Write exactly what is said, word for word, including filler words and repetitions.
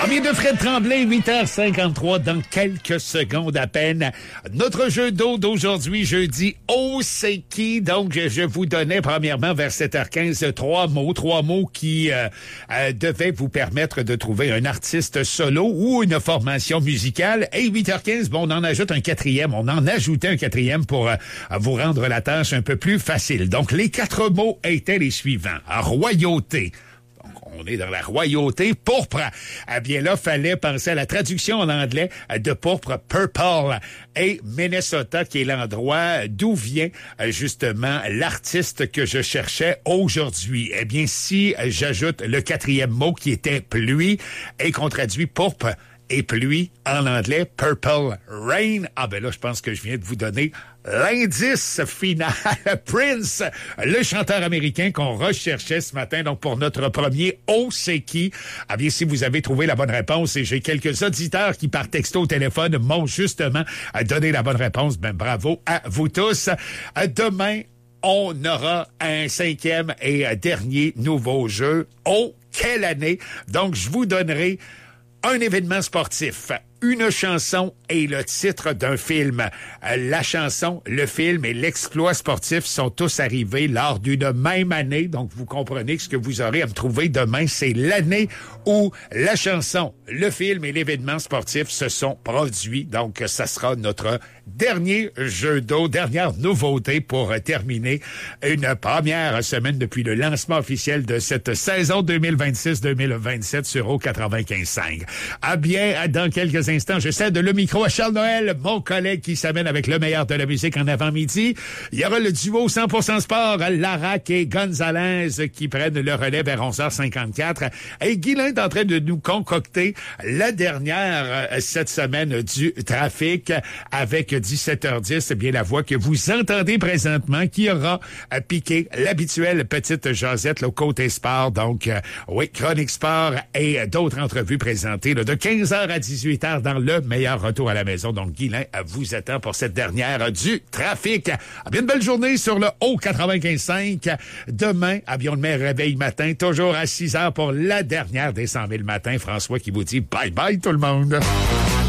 On vient de Fred Tremblay, huit heures cinquante-trois, dans quelques secondes à peine. Notre jeu d'eau d'aujourd'hui, jeudi, Oh, c'est qui? Donc, je vous donnais premièrement vers sept heures quinze trois mots, trois mots qui euh, euh, devaient vous permettre de trouver un artiste solo ou une formation musicale. Et huit heures quinze, bon, on en ajoute un quatrième, on en ajoutait un quatrième pour euh, vous rendre la tâche un peu plus facile. Donc, les quatre mots étaient les suivants. Royauté. On est dans la royauté. Pourpre. Eh bien là, fallait penser à la traduction en anglais de pourpre, purple. Et Minnesota, qui est l'endroit d'où vient justement l'artiste que je cherchais aujourd'hui. Eh bien, si j'ajoute le quatrième mot qui était pluie et qu'on traduit pourpre et pluie en anglais, purple rain. Ah ben là, je pense que je viens de vous donner l'indice final. Prince, le chanteur américain qu'on recherchait ce matin, donc pour notre premier Oh, c'est qui? Ah bien, si vous avez trouvé la bonne réponse, et j'ai quelques auditeurs qui par texto au téléphone m'ont justement donné la bonne réponse, ben bravo à vous tous. Demain, on aura un cinquième et dernier nouveau jeu. Oh, quelle année! Donc, je vous donnerai un événement sportif, une chanson et le titre d'un film. La chanson, le film et l'exploit sportif sont tous arrivés lors d'une même année. Donc, vous comprenez que ce que vous aurez à me trouver demain, c'est l'année où la chanson, le film et l'événement sportif se sont produits. Donc, ça sera notre dernier jeu d'eau, dernière nouveauté pour terminer une première semaine depuis le lancement officiel de cette saison deux mille vingt-six deux mille vingt-sept sur O quatre-vingt-quinze cinq. Ah bien, dans quelques instants, je cède le micro à Charles Noël, mon collègue qui s'amène avec le meilleur de la musique en avant-midi. Il y aura le duo cent pour cent sport, Larac et Gonzalez, qui prennent le relais vers onze heures cinquante-quatre. Et Guylain est en train de nous concocter la dernière euh, cette semaine du trafic avec dix-sept heures dix, bien la voix que vous entendez présentement qui aura euh, piqué l'habituelle petite jasette là, au côté sport. Donc, euh, oui, chronique sport et euh, d'autres entrevues présentées là, de quinze heures à dix-huit heures dans le meilleur retour à la maison. Donc, Guylain vous attend pour cette dernière du trafic. Ah, bien une belle journée sur le O quatre-vingt-quinze cinq. Demain, avion le maire réveil matin, toujours à six heures pour la dernière des cent mille matins. François qui vous dit bye bye tout le monde.